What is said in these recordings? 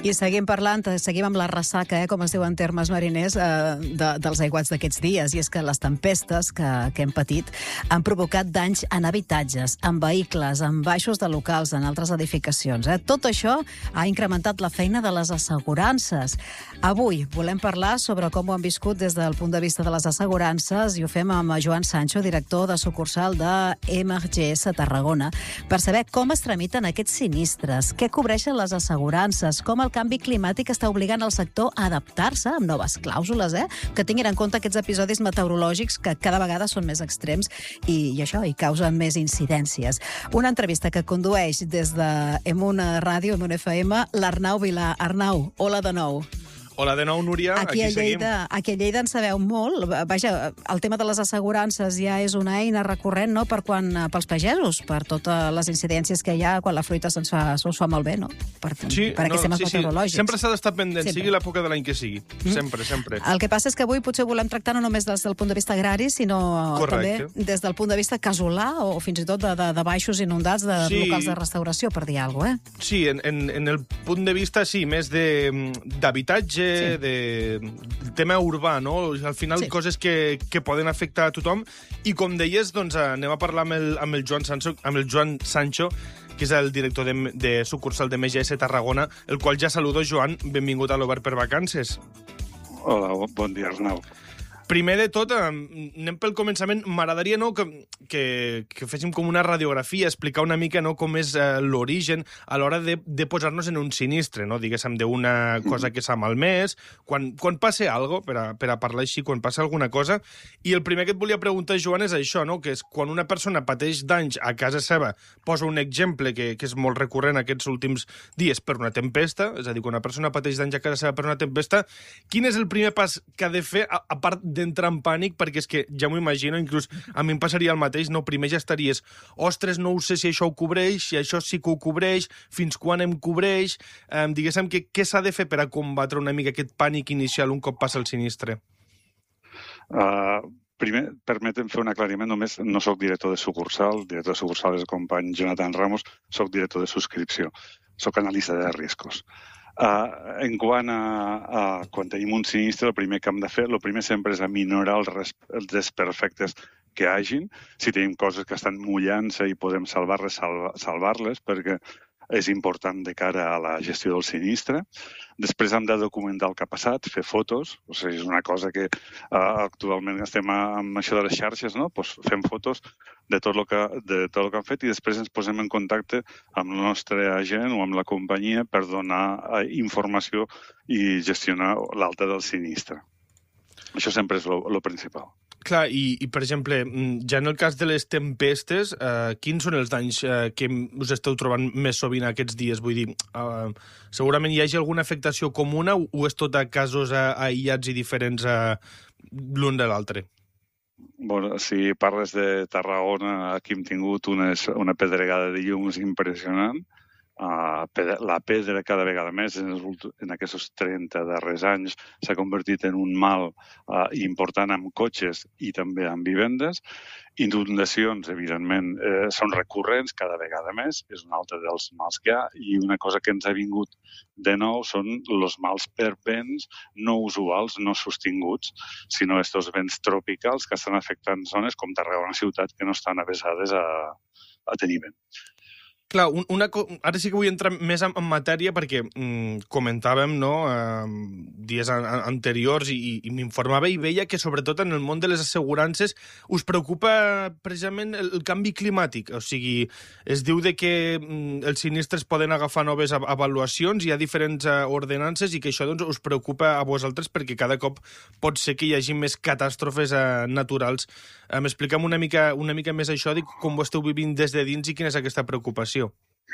I seguim parlant, seguim amb la ressaca, com es diu en termes mariners, dels aiguats d'aquests dies. I és que les tempestes que hem patit han provocat danys en habitatges, en vehicles, en baixos de locals, en altres edificacions. Tot això ha incrementat la feina de les assegurances. Avui volem parlar sobre com ho han viscut des del punt de vista de les assegurances i ho fem amb Joan Sancho, director de sucursal de MGS Tarragona, per saber com es tramiten aquests sinistres, què cobreixen les assegurances, com el canvi climàtic està obligant el sector a adaptar-se amb noves clàusules, que tinguin en compte aquests episodis meteorològics que cada vegada són més extrems i causen més incidències. Una entrevista que condueix des de Emuna Ràdio, Emuna FM, l'Arnau Vilà. Arnau, hola de nou. Hola de nou, Núria. Aquí a Lleida en sabeu molt. Vaja, el tema de les assegurances ja és una eina recurrent, no?, pels pagesos, per totes les incidències que hi ha quan la fruita se'ls fa malbé, no? Per aquests temes meteorològics. Sempre s'ha d'estar pendent, sigui l'època de l'any que sigui. Sempre. El que passa és que avui potser volem tractar no només des del punt de vista agrari, sinó també des del punt de vista casolà o fins i tot de baixos inundats de locals de restauració, per dir alguna cosa, Sí, en el punt de vista, sí, més d'habitatge, de tema urbà, no? Al final, coses que poden afectar a tothom. I com deies, doncs anem a parlar amb el Joan Sancho, que és el director de sucursal de MGS Tarragona, el qual ja saludo. Joan, benvingut a l'Obert per Vacances. Hola, bon dia, Arnau. Primer de tot, anem pel començament. M'agradaria que féssim com una radiografia, explicar una mica com és l'origen a l'hora de posar-nos en un sinistre, no? Diguéssim, d'una cosa que s'ha malmès, quan passa alguna cosa, per a parlar així, quan passa alguna cosa. I el primer que et volia preguntar, Joan, és això, no? Que és quan una persona pateix danys a casa seva, posa un exemple que és molt recurrent aquests últims dies per una tempesta, és a dir, quan una persona pateix danys a casa seva per una tempesta, quin és el primer pas que ha de fer, a part d'entrar en pànic? Perquè és que ja m'ho imagino, inclús a mi em passaria el mateix, no? Primer ja estaries, ostres, no ho sé si això ho cobreix, si això sí que ho cobreix, fins quan em cobreix. Diguéssim, què s'ha de fer per a combatre una mica aquest pànic inicial un cop passa el sinistre? Primer, permetem fer un aclariment, només no soc director de sucursal, director de sucursal és el company Jonathan Ramos, soc director de subscripció, soc analista de riscos. En quant a quan tenim un sinistre, el primer que hem de fer, el primer sempre és aminorar els desperfectes que hagin. Si tenim coses que estan mullant-se i podem salvar-les, salvar-les, perquè és important de cara a la gestió del sinistre. Després hem de documentar el que ha passat, fer fotos. O sigui, és una cosa que actualment estem amb això de les xarxes, no? Pues fem fotos de tot el que han fet i després ens posem en contacte amb el nostre agent o amb la companyia per donar informació i gestionar l'alta del sinistre. Això sempre és el principal. Clar, i per exemple, ja en el cas de les tempestes, quins són els danys que us esteu trobant més sovint aquests dies? Vull dir, segurament hi hagi alguna afectació comuna o és tot a casos aïllats i diferents l'un de l'altre? Bueno, si parles de Tarragona, aquí hem tingut una pedregada de llums impressionant. La pedra cada vegada més en aquests 30 darrers anys s'ha convertit en un mal important amb cotxes i també amb vivendes. Inundacions, evidentment, són recurrents cada vegada més, és un altre dels mals que hi ha, i una cosa que ens ha vingut de nou són els mals per vents no usuals, no sostinguts, sinó aquests vents tropicals que estan afectant zones com Tarragona ciutat que no estan avesades a tenir vent. Clar, ara sí que vull entrar més en matèria perquè comentàvem dies anteriors i m'informava i veia que sobretot en el món de les assegurances us preocupa precisament el canvi climàtic. O sigui, es diu que els sinistres poden agafar noves avaluacions, hi ha diferents ordenances i que això us preocupa a vosaltres perquè cada cop pot ser que hi hagi més catàstrofes naturals. M'expliquem una mica més això, com ho esteu vivint des de dins i quina és aquesta preocupació.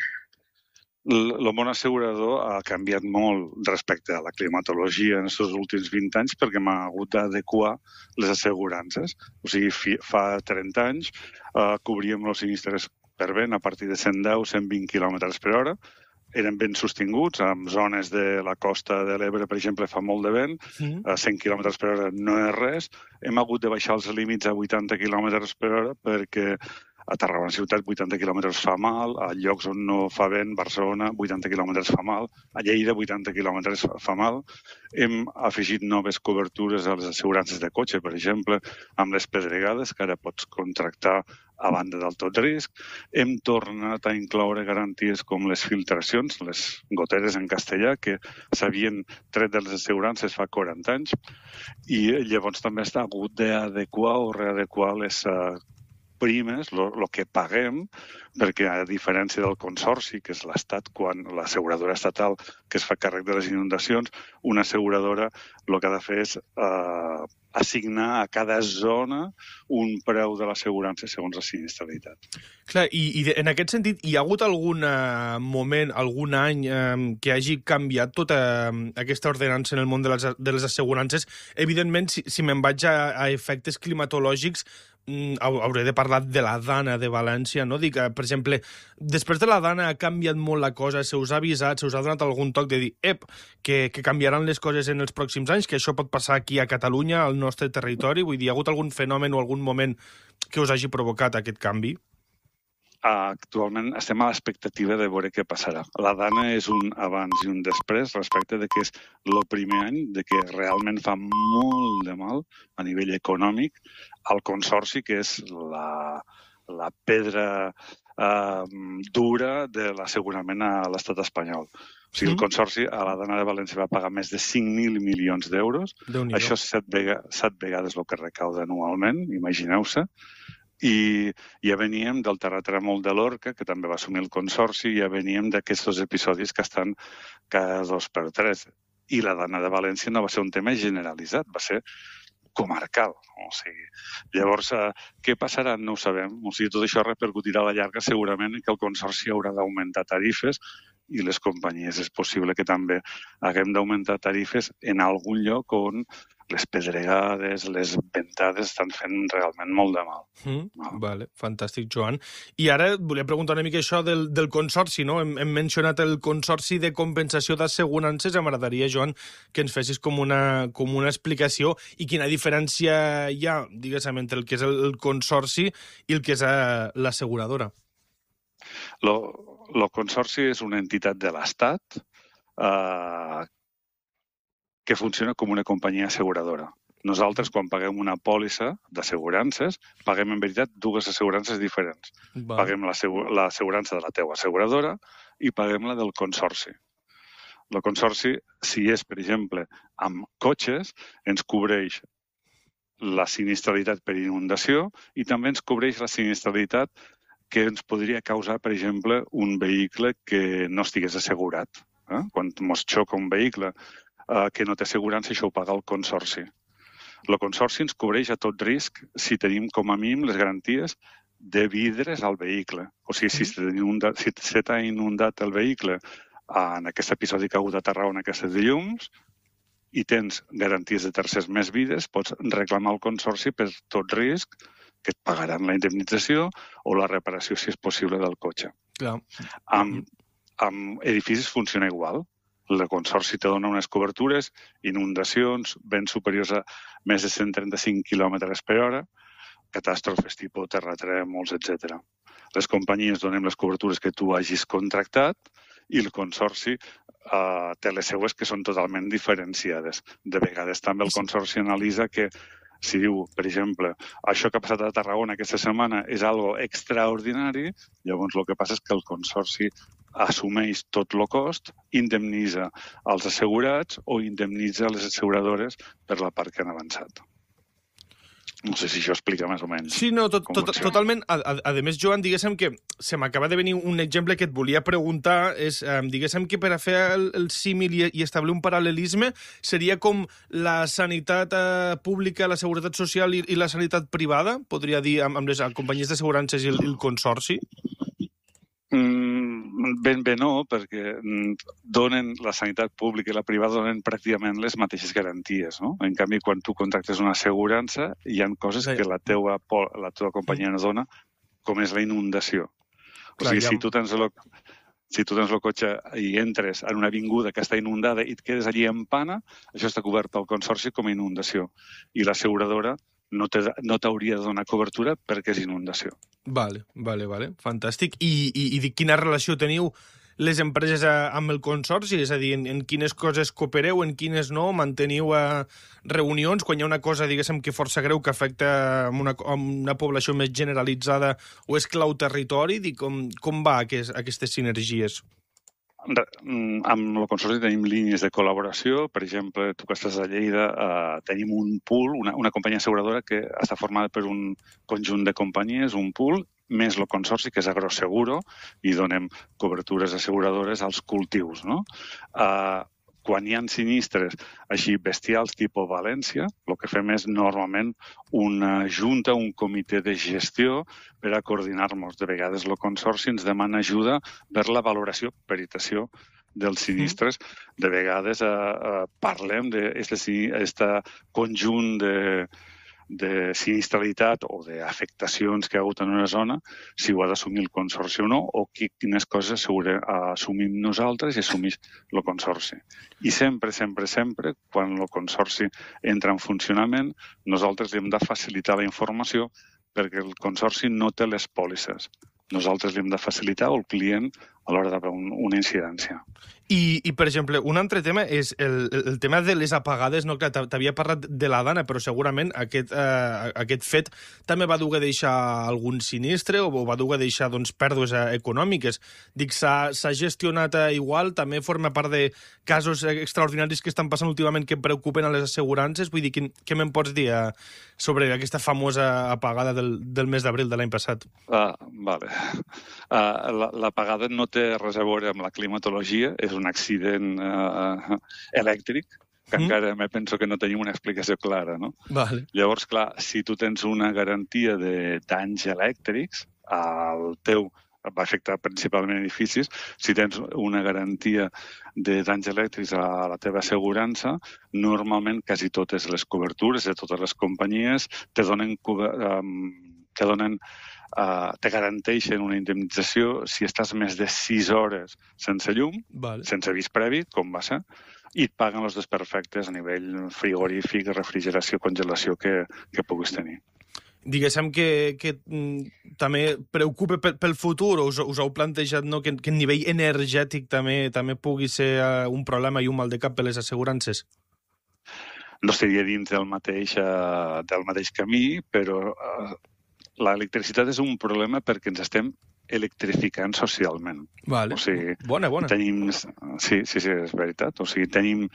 El món assegurador ha canviat molt respecte a la climatologia en aquests últims 20 anys perquè m'ha hagut d'adequar les assegurances. O sigui, fa 30 anys cobríem els sinistres per vent a partir de 110-120 km per hora. Eren ben sostinguts, en zones de la costa de l'Ebre, per exemple, fa molt de vent, 100 km per hora no és res. Hem hagut de baixar els límits a 80 km per hora perquè A Tarragona ciutat 80 quilòmetres fa mal, a llocs on no fa vent, Barcelona 80 quilòmetres fa mal, a Lleida 80 quilòmetres fa mal. Hem afegit noves cobertures a les assegurances de cotxe, per exemple, amb les pedregades, que ara pots contractar a banda del tot risc. Hem tornat a incloure garanties com les filtracions, les goteres en castellà, que s'havien tret de les assegurances fa 40 anys, i llavors també està hagut d'adequar o readequar les primes, el que paguem, perquè a diferència del consorci, que és l'Estat, quan l'asseguradora estatal que es fa càrrec de les inundacions, una asseguradora el que ha de fer és assignar a cada zona un preu de l'assegurança segons la sinistralitat. Clar, i en aquest sentit, hi ha hagut algun moment, algun any que hagi canviat tota aquesta ordenança en el món de les assegurances? Evidentment, si me'n vaig a efectes climatològics, hauré de parlar de la Dana de València, no? Dic, per exemple, després de la Dana ha canviat molt la cosa, se us ha avisat, se us ha donat algun toc de dir que canviaran les coses en els pròxims anys, que això pot passar aquí a Catalunya, al nostre territori? Vull dir, hi ha hagut algun fenomen o algun moment que us hagi provocat aquest canvi? Actualment estem a l'expectativa de veure què passarà. La Dana és un abans i un després respecte de que és el primer any de que realment fa molt de mal a nivell econòmic al consorci, que és la pedra dura de l'assegurament a l'estat espanyol. O sigui, el consorci a la Dana de València va pagar més de 5.000 milions d'euros. Això és 7 vegades el que recauda anualment, imagineu-se. I ja veníem del terratrèmol de l'Orca, que també va assumir el consorci, i ja veníem d'aquests episodis que estan cada 2 per 3. I la Dana de València no va ser un tema generalitzat, va ser comarcal. O sigui, llavors, què passarà? No ho sabem. O sigui, tot això repercutirà a la llarga segurament que el consorci haurà d'augmentar tarifes i les companyies és possible que també haguem d'augmentar tarifes en algun lloc on les pedregades, les ventades estan fent realment molt de mal. Vale, fantàstic, Joan. I ara volia preguntar una mica això del consorci, no? Hem mencionat el consorci de compensació d'assegurances. M'agradaria, Joan, que ens fessis com una explicació i quina diferència hi ha, diguéssim, entre el que és el consorci i el que és l'asseguradora. El consorci és una entitat de l'Estat que funciona com una companyia asseguradora. Nosaltres, quan paguem una pòlissa d'assegurances, paguem en veritat 2 assegurances diferents. Paguem l'assegurança de la teua asseguradora i paguem la del consorci. El consorci, si és, per exemple, amb cotxes, ens cobreix la sinistralitat per inundació i també ens cobreix la sinistralitat que ens podria causar, per exemple, un vehicle que no estigués assegurat. Quan ens xoca un vehicle que no té assegurança, això ho paga el consorci. El consorci ens cobreix a tot risc si tenim com a mínim les garanties de vidres al vehicle. O sigui, si se t'ha inundat el vehicle en aquest episodi que ha hagut a Tarragona aquest dilluns i tens garanties de tercers més vidres, pots reclamar al consorci per tot risc que et pagaran la indemnització o la reparació, si és possible, del cotxe. Amb edificis funciona igual. El consorci te dona unes cobertures, inundacions, vents superiors a més de 135 km per hora, catàstrofes tipus terratrèmols, etc. Les companyies donem les cobertures que tu hagis contractat i el consorci té les seues que són totalment diferenciades. De vegades també el consorci analitza que si diu, per exemple, això que ha passat a Tarragona aquesta setmana és algo extraordinari, llavors el que passa és que el consorci assumeix tot el cost, indemnitza els assegurats o indemnitza les asseguradores per la part que han avançat. No sé si això explica més o menys. Sí, no, totalment. A més, Joan, diguéssim que se m'acaba de venir un exemple que et volia preguntar, és, diguéssim que per a fer el símil i establir un paral·lelisme, seria com la sanitat pública, la seguretat social i la sanitat privada, podria dir, amb les companyies d'assegurances i el consorci? Ben bé no, perquè la sanitat pública i la privada donen pràcticament les mateixes garanties, no? En canvi, quan tu contractes una assegurança, hi ha coses que la teva companyia no dona, com és la inundació. O sigui, si tu tens el cotxe i entres en una avinguda que està inundada i et quedes allí en pana, això està cobert pel consorci com a inundació. I l'asseguradora no t'hauria de donar cobertura perquè és inundació. Vale. Fantàstic. I quina relació teniu les empreses amb el consorci? És a dir, en quines coses coopereu, en quines no? Manteniu reunions quan hi ha una cosa, diguéssim, que força greu que afecta una població més generalitzada o és clau territori? Com va aquestes sinergies? Amb el consorci tenim línies de col·laboració. Per exemple, tu que estàs a Lleida, tenim un pool, una companyia asseguradora que està formada per un conjunt de companyies, un pool, més el consorci, que és Agroseguro, i donem cobertures asseguradores als cultius, no? Quan hi ha sinistres així bestials tipus València, el que fem és normalment una junta, un comitè de gestió per a coordinar-nos. De vegades el consorci ens demana ajuda per la valoració, peritació dels sinistres. De vegades parlem d'aquest conjunt de sinistralitat o d'afectacions que hi ha hagut en una zona, si ho ha d'assumir el consorci o no, o quines coses assumim nosaltres i assumís el consorci. I sempre, quan el consorci entra en funcionament, nosaltres li hem de facilitar la informació perquè el consorci no té les pòlisses. Nosaltres li hem de facilitar o el client a l'hora d'haver una incidència. I, per exemple, un altre tema és el tema de les apagades. No, clar, t'havia parlat de la Dana, però segurament aquest fet també va dur a deixar algun sinistre o va dur a deixar pèrdues econòmiques. Dic, s'ha gestionat igual? També forma part de casos extraordinaris que estan passant últimament que preocupen a les assegurances? Vull dir, què me'n pots dir sobre aquesta famosa apagada del mes d'abril de l'any passat? Vale. L'apagada no té res a veure amb la climatologia, és un accident elèctric, que encara me penso que no tenim una explicació clara, no? Vale. Llavors, clar, si tu tens una garantia de danys elèctrics, el teu va afectar principalment edificis, si tens una garantia de danys elèctrics a la teva assegurança, normalment quasi totes les cobertures de totes les companyies te garanteixen una indemnització si estàs més de 6 hores sense llum, sense avís previ, com va ser, i et paguen els desperfectes a nivell frigorífic, refrigeració, congelació que puguis tenir. Diguéssim que també preocupa pel futur, us heu plantejat que a nivell energètic també pugui ser un problema i un mal de cap per les assegurances? No estaria dins del mateix camí, però l'electricitat és un problema perquè ens estem electrificant socialment. Vale. O sigui, bona. Sí, és veritat. O sigui, tenim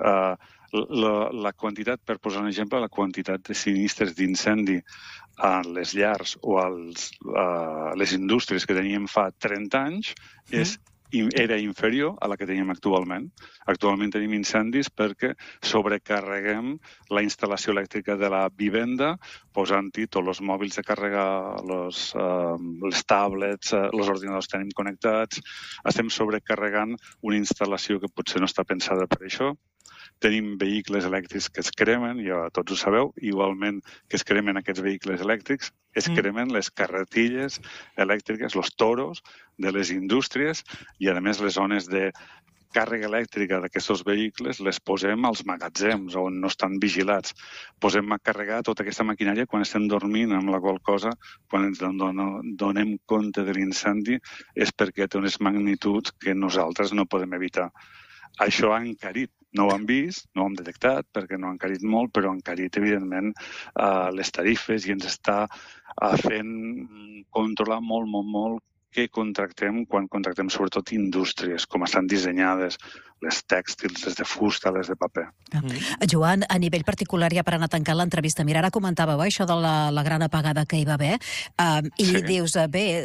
la quantitat, per posar un exemple, la quantitat de sinistres d'incendi a les llars o a les indústries que teníem fa 30 anys era inferior a la que teníem actualment. Actualment tenim incendis perquè sobrecarreguem la instal·lació elèctrica de la vivenda posant-hi tots els mòbils de càrrega, les tablets, els ordinadors que tenim connectats. Estem sobrecarregant una instal·lació que potser no està pensada per això. Tenim vehicles elèctrics que es cremen, ja tots ho sabeu, igualment que es cremen aquests vehicles elèctrics, es cremen les carretilles elèctriques, els toros de les indústries i, a més, les zones de càrrega elèctrica d'aquests vehicles les posem als magatzems on no estan vigilats. Posem a carregar tota aquesta maquinària quan estem dormint, amb la qual cosa, quan ens donem compte de l'incendi, és perquè té unes magnituds que nosaltres no podem evitar. Això ha encarit. No ho hem vist, no ho hem detectat, perquè no ha encarit molt, però ha encarit, evidentment, les tarifes i ens està fent controlar molt què contractem quan contractem sobretot indústries, com estan dissenyades, les tèxtils, les de fusta, les de paper. Joan, a nivell particular, ja per anar tancant l'entrevista, mira, ara comentàveu això de la gran apagada que hi va haver, i dius,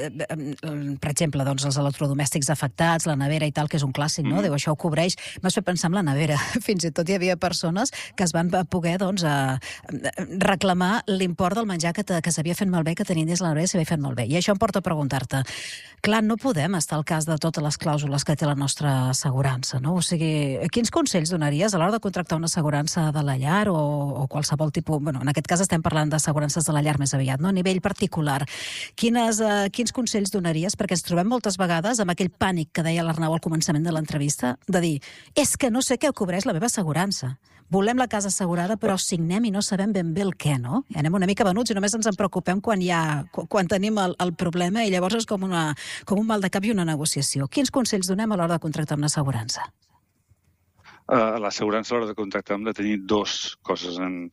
per exemple, els electrodomèstics afectats, la nevera i tal, que és un clàssic, no? Diu, això ho cobreix. M'has fet pensar en la nevera. Fins i tot hi havia persones que es van poder reclamar l'import del menjar que s'havia fet malbé, que tenien dins la nevera i s'havia fet malbé. I això em porta a preguntar-te, clar, no podem estar al cas de totes les clàusules que té la nostra assegurança, no? O sigui, quins consells donaries a l'hora de contractar una assegurança de la llar o qualsevol tipus... Bueno, en aquest cas estem parlant d'assegurances de la llar més aviat, no? A nivell particular. Quins consells donaries? Perquè ens trobem moltes vegades amb aquell pànic que deia l'Arnau al començament de l'entrevista, de dir, és que no sé què cobreix la meva assegurança. Volem la casa assegurada, però signem i no sabem ben bé el què, no? I anem una mica venuts i només ens en preocupem quan tenim el problema i llavors és com un mal de cap i una negociació. Quins consells donem a l'hora de contractar una assegurança? L'assegurança a l'hora de contractar hem de tenir dues coses en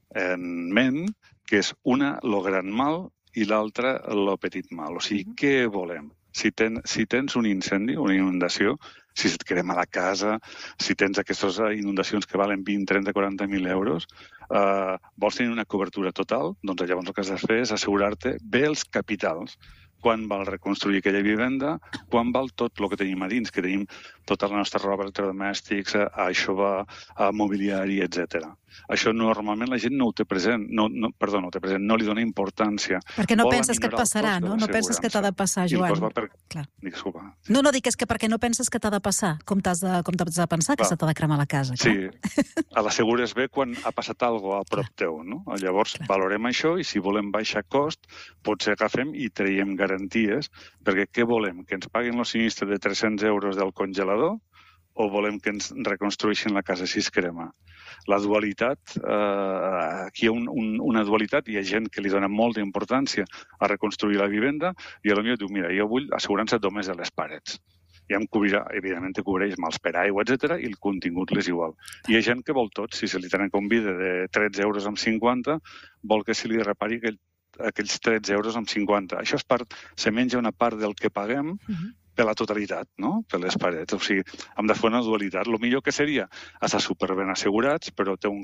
ment, que és una, lo gran mal, i l'altra, lo petit mal. O sigui, què volem? Si tens un incendi, una inundació, si et crema la casa, si tens aquestes inundacions que valen 20, 30, 40.000 euros, vols tenir una cobertura total, doncs llavors el que has de fer és assegurar-te bé els capitals. Quan val reconstruir aquella vivenda, quan val tot el que tenim a dins, que tenim tota la nostra roba, electrodomèstics, aixovar, mobiliari, etc. Això normalment la gent no ho té present, no té present, no li dona importància. Perquè no penses que et passarà, no? No penses que t'ha de passar, Joan. Disculpa. No, dic, és que perquè no penses que t'ha de passar, com t'has de pensar que se t'ha de cremar la casa. Sí, a l'assegures bé quan ha passat alguna cosa a prop teu, no? Llavors valorem això i si volem baixar cost, potser agafem i traiem garanties, perquè què volem? Que ens paguin el sinistre de 300 euros del congelador o volem que ens reconstrueixin la casa si es crema? La dualitat, aquí hi ha una dualitat, hi ha gent que li dona molta importància a reconstruir la vivenda i potser diu, mira, jo vull assegurança només de les parets. I em cobrirà, evidentment te cobreix mals per aigua, etc. i el contingut és igual. Hi ha gent que vol tot, si se li tenen convida de 13 euros amb 50, vol que se li repari aquells 13 euros amb 50. Això se menja una part del que paguem per la totalitat, no? Per les parets. O sigui, hem de fer una dualitat. El millor que seria estar superben assegurats, però té un